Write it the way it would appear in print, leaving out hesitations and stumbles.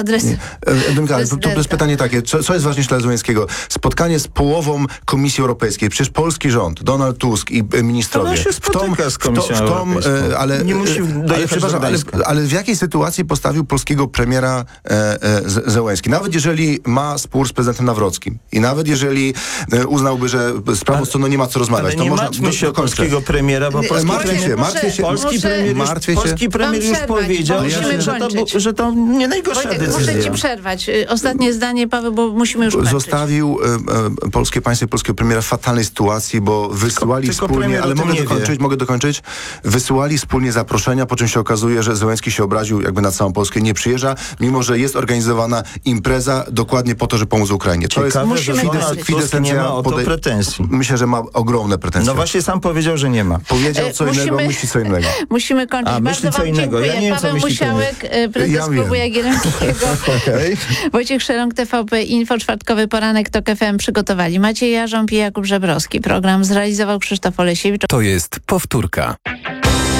To jest pytanie takie, co jest ważniejsze dla Zełenskiego? Spotkanie z połową Komisji Europejskiej. Przecież polski rząd, Donald Tusk i ministrowie. To się spotyka z Komisją Europejską. Nie musi ale w jakiej sytuacji postawił polskiego premiera Zełenski? Nawet jeżeli ma spór z prezydentem Nawrockim i nawet jeżeli uznałby, że z prawą stroną nie ma co rozmawiać, ale to nie można... martwmy się o polskiego premiera, bo polski premier już powiedział, że to nie najgorsza decyzja. Muszę ci przerwać. Ostatnie zdanie, Paweł, bo musimy już kończyć. Zostawił polskie państwo i polskiego premiera w fatalnej sytuacji, bo wysyłali wspólnie, ale mogę dokończyć, wysyłali wspólnie zaproszenia, po czym się okazuje, że Zełenski się obraził jakby na całą Polskę, nie przyjeżdża, mimo że jest organizowana impreza dokładnie po to, żeby pomóc Ukrainie. Ciekawe, że nie ma o to pretensji. Myślę, że ma ogromne pretensje. No właśnie sam powiedział, że nie ma. Powiedział co innego, myśli co innego. Musimy kończyć. Myśli co innego. Ja nie wiem, co myśli Musiałek, prezes Klubu Jagiellońskiego. Okay. Wojciech Szeląg, TVP Info, czwartkowy poranek TOK FM przygotowali Maciej Jarząb i Jakub Żebrowski. Program zrealizował Krzysztof Olesiewicz. To jest powtórka.